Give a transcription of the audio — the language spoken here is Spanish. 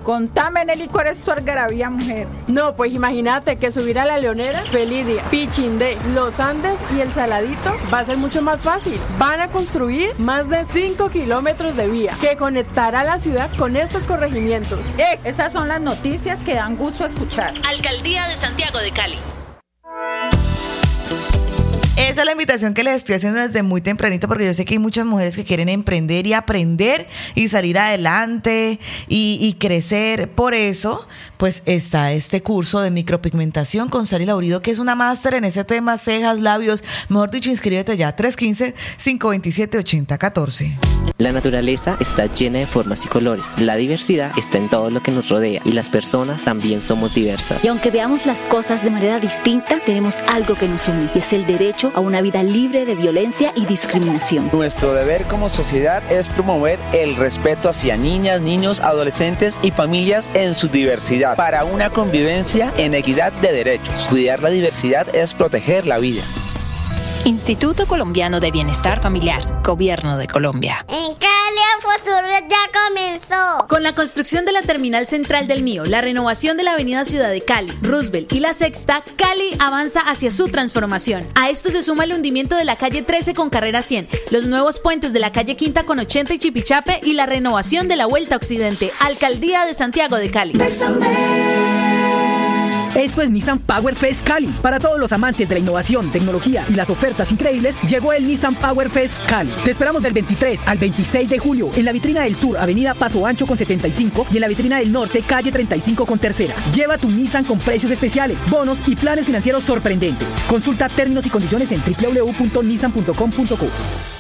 Contame, Nelly, ¿cuál es tu algarabía, mujer? No, pues imagínate que subir a La Leonera, Felidia, Pichindé, Los Andes y El Saladito va a ser mucho más fácil. Van a construir más de 5 kilómetros de vía que conectará la ciudad con estos corregimientos. Esas son las noticias que dan gusto escuchar. Alcaldía de Santiago de Cali. Esa es la invitación que les estoy haciendo desde muy tempranito, porque yo sé que hay muchas mujeres que quieren emprender y aprender y salir adelante y crecer. Por eso, pues está este curso de micropigmentación con Sally Laurido, que es una máster en ese tema, cejas, labios. Mejor dicho, inscríbete ya, 315-527-8014. La naturaleza está llena de formas y colores. La diversidad está en todo lo que nos rodea y las personas también somos diversas. Y aunque veamos las cosas de manera distinta, tenemos algo que nos une y es el derecho a una vida libre de violencia y discriminación. Nuestro deber como sociedad es promover el respeto hacia niñas, niños, adolescentes y familias en su diversidad para una convivencia en equidad de derechos. Cuidar la diversidad es proteger la vida. Instituto Colombiano de Bienestar Familiar, Gobierno de Colombia. En Cali el futuro ya comenzó. Con la construcción de la terminal central del Mío, la renovación de la avenida Ciudad de Cali, Roosevelt y la Sexta, Cali avanza hacia su transformación. A esto se suma el hundimiento de la calle 13 con carrera 100, los nuevos puentes de la calle Quinta con 80 y Chipichape y la renovación de la Vuelta Occidente. Alcaldía de Santiago de Cali. Esto es Nissan Power Fest Cali. Para todos los amantes de la innovación, tecnología y las ofertas increíbles, llegó el Nissan Power Fest Cali. Te esperamos del 23 al 26 de julio en la vitrina del sur, avenida Paso Ancho con 75 y en la vitrina del norte, calle 35 con tercera. Lleva tu Nissan con precios especiales, bonos y planes financieros sorprendentes. Consulta términos y condiciones en www.nissan.com.co.